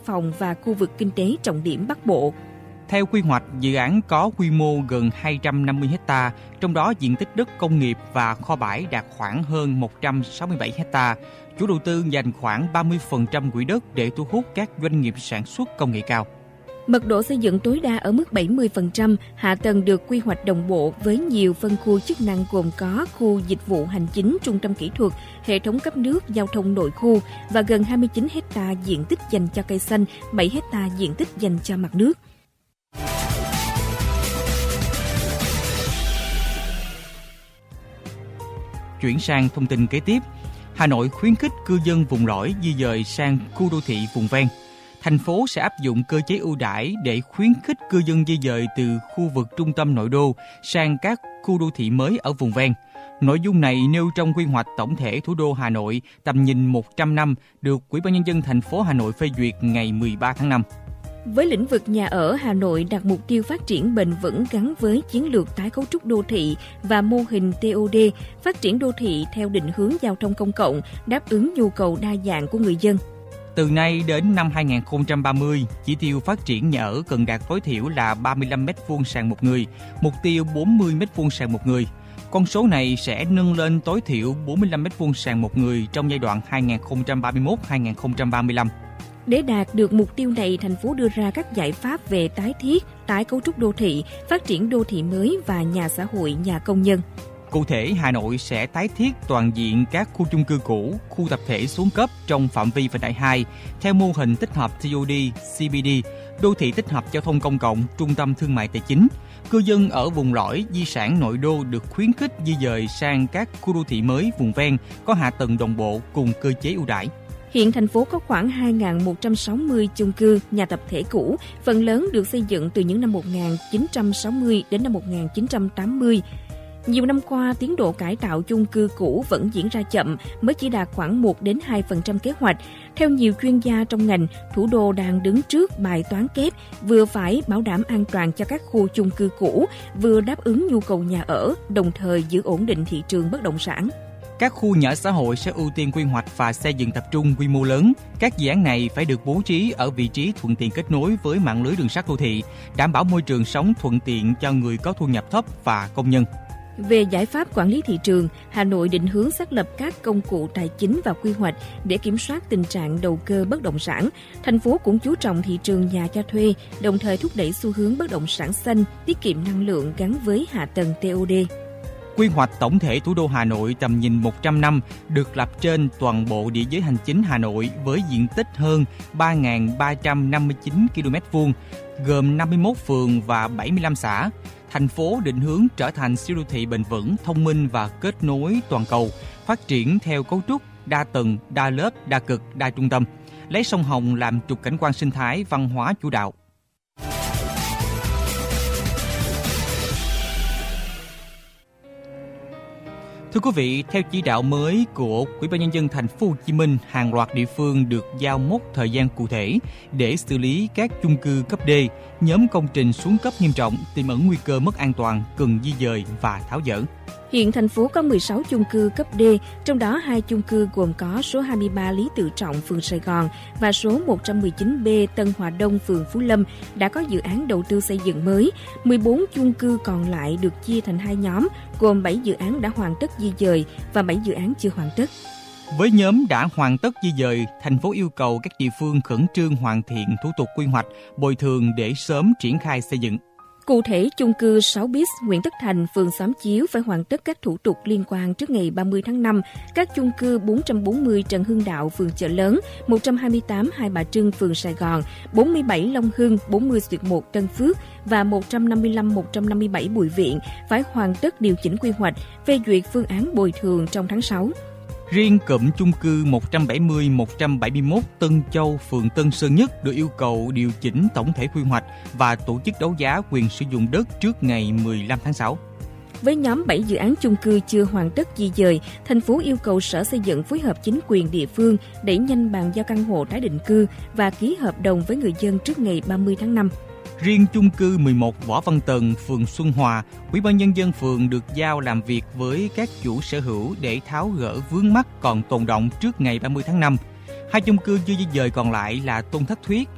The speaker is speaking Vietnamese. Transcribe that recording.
phòng và khu vực kinh tế trọng điểm Bắc Bộ. Theo quy hoạch, dự án có quy mô gần 250 ha, trong đó diện tích đất công nghiệp và kho bãi đạt khoảng hơn 167 ha. Chủ đầu tư dành khoảng 30% quỹ đất để thu hút các doanh nghiệp sản xuất công nghệ cao. Mật độ xây dựng tối đa ở mức 70%, hạ tầng được quy hoạch đồng bộ với nhiều phân khu chức năng gồm có khu dịch vụ hành chính, trung tâm kỹ thuật, hệ thống cấp nước, giao thông nội khu và gần 29 ha diện tích dành cho cây xanh, 7 ha diện tích dành cho mặt nước. Chuyển sang thông tin kế tiếp, Hà Nội khuyến khích cư dân vùng lõi di dời sang khu đô thị vùng ven. Thành phố sẽ áp dụng cơ chế ưu đãi để khuyến khích cư dân di dời từ khu vực trung tâm nội đô sang các khu đô thị mới ở vùng ven. Nội dung này nêu trong quy hoạch tổng thể thủ đô Hà Nội tầm nhìn 100 năm được Ủy ban nhân dân thành phố Hà Nội phê duyệt ngày 13 tháng 5. Với lĩnh vực nhà ở, Hà Nội đặt mục tiêu phát triển bền vững gắn với chiến lược tái cấu trúc đô thị và mô hình TOD, phát triển đô thị theo định hướng giao thông công cộng, đáp ứng nhu cầu đa dạng của người dân. Từ nay đến năm 2030, chỉ tiêu phát triển nhà ở cần đạt tối thiểu là 35 m2 sàn một người, mục tiêu 40 m2 sàn một người. Con số này sẽ nâng lên tối thiểu 45 m2 sàn một người trong giai đoạn 2031-2035. Để đạt được mục tiêu này, thành phố đưa ra các giải pháp về tái thiết, tái cấu trúc đô thị, phát triển đô thị mới và nhà xã hội, nhà công nhân. Cụ thể, Hà Nội sẽ tái thiết toàn diện các khu chung cư cũ, khu tập thể xuống cấp trong phạm vi vành đai 2 theo mô hình tích hợp TOD, CBD, đô thị tích hợp giao thông công cộng, trung tâm thương mại tài chính. Cư dân ở vùng lõi, di sản nội đô được khuyến khích di dời sang các khu đô thị mới vùng ven có hạ tầng đồng bộ cùng cơ chế ưu đãi. Hiện thành phố có khoảng 2.160 chung cư, nhà tập thể cũ, phần lớn được xây dựng từ những năm 1960 đến năm 1980. Nhiều năm qua, tiến độ cải tạo chung cư cũ vẫn diễn ra chậm, mới chỉ đạt khoảng 1-2% kế hoạch. Theo nhiều chuyên gia trong ngành, thủ đô đang đứng trước bài toán kép, vừa phải bảo đảm an toàn cho các khu chung cư cũ, vừa đáp ứng nhu cầu nhà ở, đồng thời giữ ổn định thị trường bất động sản. Các khu nhà ở xã hội sẽ ưu tiên quy hoạch và xây dựng tập trung quy mô lớn. Các dự án này phải được bố trí ở vị trí thuận tiện kết nối với mạng lưới đường sắt đô thị, đảm bảo môi trường sống thuận tiện cho người có thu nhập thấp và công nhân. Về giải pháp quản lý thị trường, Hà Nội định hướng xác lập các công cụ tài chính và quy hoạch để kiểm soát tình trạng đầu cơ bất động sản. Thành phố cũng chú trọng thị trường nhà cho thuê, đồng thời thúc đẩy xu hướng bất động sản xanh, tiết kiệm năng lượng gắn với hạ tầng TOD. Quy hoạch tổng thể thủ đô Hà Nội tầm nhìn 100 năm được lập trên toàn bộ địa giới hành chính Hà Nội với diện tích hơn 3.359 km2, gồm 51 phường và 75 xã. Thành phố định hướng trở thành siêu đô thị bền vững, thông minh và kết nối toàn cầu, phát triển theo cấu trúc đa tầng, đa lớp, đa cực, đa trung tâm, lấy sông Hồng làm trục cảnh quan sinh thái văn hóa chủ đạo. Thưa quý vị, theo chỉ đạo mới của Ủy ban nhân dân thành phố Hồ Chí Minh, hàng loạt địa phương được giao mốc thời gian cụ thể để xử lý các chung cư cấp D, nhóm công trình xuống cấp nghiêm trọng, tiềm ẩn nguy cơ mất an toàn, cần di dời và tháo dỡ. Hiện thành phố có 16 chung cư cấp D, trong đó 2 chung cư gồm có số 23 Lý Tự Trọng, phường Sài Gòn và số 119B Tân Hòa Đông, phường Phú Lâm đã có dự án đầu tư xây dựng mới. 14 chung cư còn lại được chia thành 2 nhóm, gồm 7 dự án đã hoàn tất di dời và 7 dự án chưa hoàn tất. Với nhóm đã hoàn tất di dời, thành phố yêu cầu các địa phương khẩn trương hoàn thiện thủ tục quy hoạch, bồi thường để sớm triển khai xây dựng. Cụ thể, chung cư 6 Bis Nguyễn Tất Thành, phường Xóm Chiếu phải hoàn tất các thủ tục liên quan trước ngày 30 tháng 5. Các chung cư 440 Trần Hưng Đạo, phường Chợ Lớn, 128 Hai Bà Trưng, phường Sài Gòn, 47 Long Hưng, 40/1 Tân Phước và 155-157 Bùi Viện phải hoàn tất điều chỉnh quy hoạch, phê duyệt phương án bồi thường trong tháng 6. Riêng cụm chung cư 170-171 Tân Châu, phường Tân Sơn Nhất được yêu cầu điều chỉnh tổng thể quy hoạch và tổ chức đấu giá quyền sử dụng đất trước ngày 15 tháng 6. Với nhóm 7 dự án chung cư chưa hoàn tất di dời, thành phố yêu cầu Sở Xây dựng phối hợp chính quyền địa phương đẩy nhanh bàn giao căn hộ tái định cư và ký hợp đồng với người dân trước ngày 30 tháng 5. Riêng chung cư 11 Võ Văn Tần, phường Xuân Hòa, Ủy ban nhân dân phường được giao làm việc với các chủ sở hữu để tháo gỡ vướng mắc còn tồn đọng trước ngày 30 tháng 5. 2 chung cư chưa di dời còn lại là Tôn Thất Thuyết,